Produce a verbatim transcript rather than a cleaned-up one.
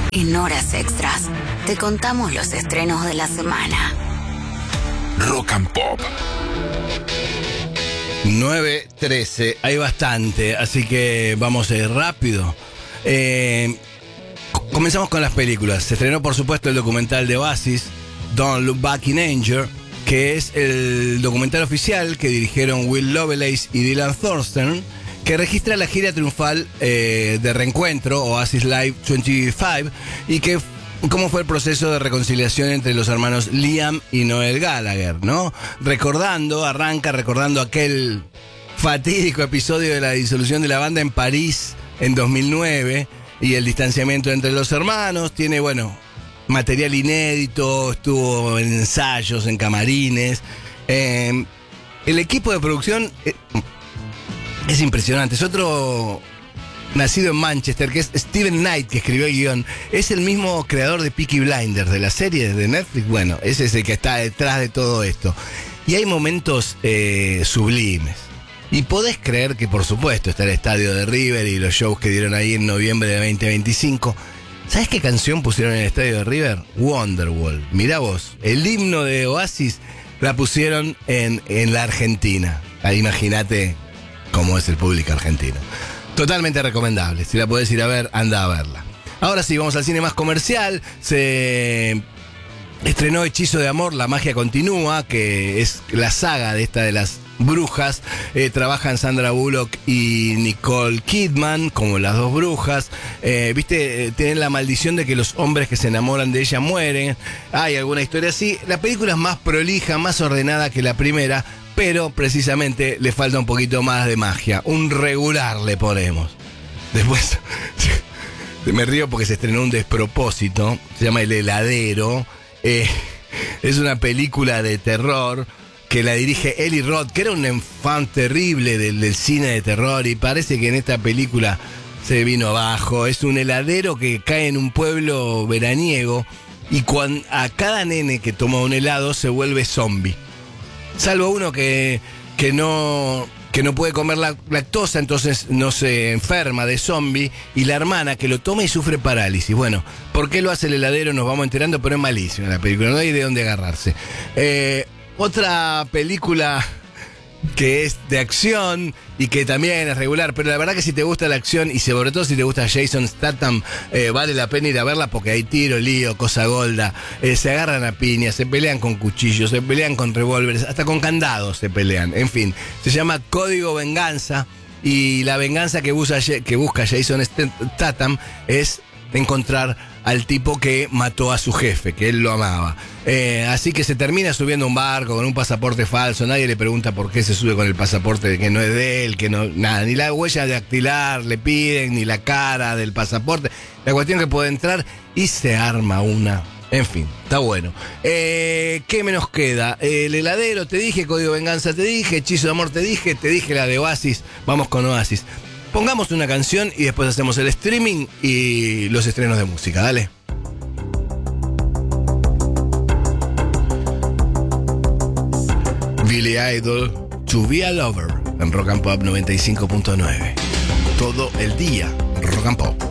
En Horas Extras te contamos los estrenos de la semana. Rock and Pop. nueve trece, hay bastante, así que vamos a ir rápido. Eh, comenzamos con las películas. Se estrenó, por supuesto, el documental de Oasis, Don't Look Back in Anger, que es el documental oficial que dirigieron Will Lovelace y Dylan Thorsten, que registra la gira triunfal eh, de reencuentro, Oasis Live veinticinco, y que cómo fue el proceso de reconciliación entre los hermanos Liam y Noel Gallagher, ¿no? Recordando, arranca recordando aquel fatídico episodio de la disolución de la banda en París en dos mil nueve y el distanciamiento entre los hermanos. Tiene, bueno, material inédito, estuvo en ensayos, en camarines. Eh, el equipo de producción eh, es impresionante. Es otro nacido en Manchester, que es Steven Knight, que escribió el guión. Es el mismo creador de Peaky Blinders, de la serie de Netflix. Bueno, ese es el que está detrás de todo esto. Y hay momentos eh, sublimes. Y podés creer que, por supuesto, está el estadio de River y los shows que dieron ahí en noviembre de veinte veinticinco. ¿Sabés qué canción pusieron en el estadio de River? Wonderwall. Mirá vos, el himno de Oasis la pusieron en, en la Argentina. Ahí imagínate cómo es el público argentino. Totalmente recomendable. Si la podés ir a ver, anda a verla. Ahora sí, vamos al cine más comercial. Se estrenó Hechizo de Amor, La Magia Continúa, que es la saga de esta de las brujas. Eh, trabajan Sandra Bullock y Nicole Kidman como las dos brujas. Eh, Viste, eh, tienen la maldición de que los hombres que se enamoran de ella mueren. Hay alguna historia así. La película es más prolija, más ordenada que la primera, pero precisamente le falta un poquito más de magia. Un regular le ponemos. Después me río porque se estrenó Un Despropósito. Se llama El Heladero. Eh, es una película de terror que la dirige Eli Roth, que era un fan terrible del, del cine de terror, y parece que en esta película se vino abajo. Es un heladero que cae en un pueblo veraniego y cuando, a cada nene que toma un helado se vuelve zombie. Salvo uno que, que, no, que no puede comer la lactosa, entonces no se enferma de zombie, y la hermana que lo toma y sufre parálisis. Bueno, ¿por qué lo hace el heladero? Nos vamos enterando, pero es malísima la película, no hay de dónde agarrarse. Eh... Otra película que es de acción y que también es regular, pero la verdad que si te gusta la acción y sobre todo si te gusta Jason Statham, eh, vale la pena ir a verla porque hay tiro, lío, cosa golda, eh, se agarran a piñas, se pelean con cuchillos, se pelean con revólveres, hasta con candados se pelean, en fin. Se llama Código Venganza y la venganza que busca, que busca Jason Statham es encontrar al tipo que mató a su jefe, que él lo amaba. Eh, así que se termina subiendo a un barco con un pasaporte falso. Nadie le pregunta por qué se sube con el pasaporte que no es de él, que no, nada, ni la huella dactilar le piden, ni la cara del pasaporte. La cuestión es que puede entrar y se arma una. En fin, está bueno. Eh, ¿Qué menos queda? El heladero, te dije, Código Venganza, te dije, Hechizo de Amor, te dije, te dije la de Oasis. Vamos con Oasis. Pongamos una canción y después hacemos el streaming y los estrenos de música. Dale. Billy Idol, To Be a Lover, en Rock and Pop noventa y cinco punto nueve. Todo el día, Rock and Pop.